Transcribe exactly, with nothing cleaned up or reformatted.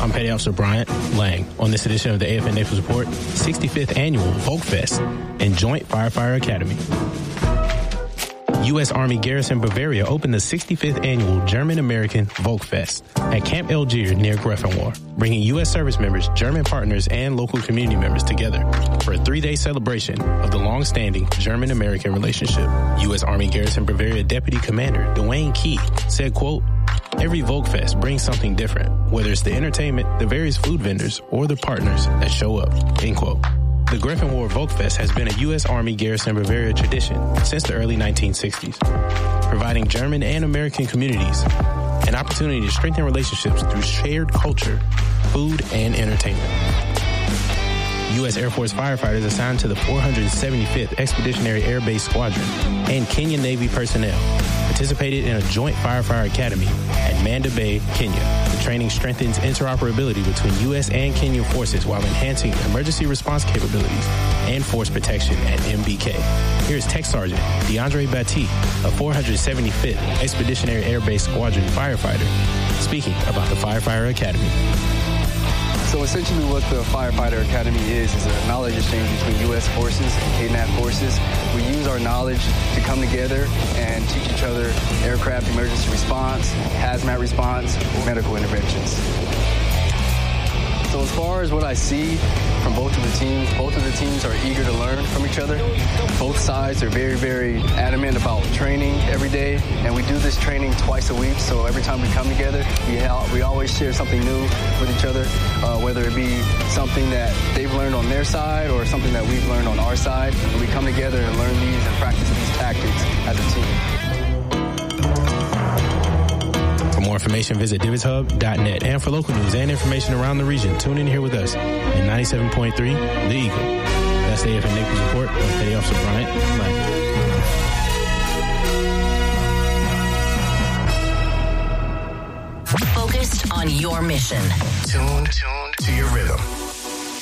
I'm Petty Officer Bryant Lang. On this edition of the A F N Naples Report, sixty-fifth Annual Volkfest and Joint Firefighter Academy. U S. Army Garrison Bavaria opened the sixty-fifth Annual German-American Volkfest at Camp Algier near Greffenwald, bringing U S service members, German partners, and local community members together for a three-day celebration of the long-standing German-American relationship. U S. Army Garrison Bavaria Deputy Commander Dwayne Key said, quote, "Every Volkfest brings something different, whether it's the entertainment, the various food vendors, or the partners that show up," end quote. The Greffenwald Volkfest has been a U S. Army Garrison Bavaria tradition since the early nineteen sixties, providing German and American communities an opportunity to strengthen relationships through shared culture, food, and entertainment. U S. Air Force firefighters assigned to the four hundred seventy-fifth Expeditionary Air Base Squadron and Kenyan Navy personnel participated in a joint firefighter academy at Manda Bay, Kenya. The training strengthens interoperability between U S and Kenyan forces while enhancing emergency response capabilities and force protection at M B K. Here's Tech Sergeant DeAndre Batty, a four hundred seventy-fifth Expeditionary Air Base Squadron firefighter, speaking about the Firefighter Academy. So essentially what the Firefighter Academy is, is a knowledge exchange between U S forces and K N A P forces. We use our knowledge to come together and teach each other aircraft emergency response, hazmat response, or medical interventions. So as far as what I see from both of the teams, both of the teams are eager to learn from each other. Both sides are very, very adamant about training every day, and we do this training twice a week, so every time we come together, we, ha- we always share something new with each other, uh, whether it be something that they've learned on their side or something that we've learned on our side, and we come together and learn these and practice these tactics as a team. For more information, visit Divots Hub dot net. And for local news and information around the region, tune in here with us at ninety-seven point three The Eagle. That's the A F N Naples Report. I'm Petty Officer Bryant Lang. Focused on your mission. Tuned, tuned to your rhythm.